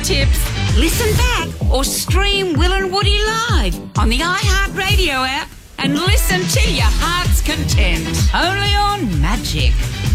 tips. Listen back or stream Will and Woody live on the iHeartRadio app and listen to your heart's content. Only on Magic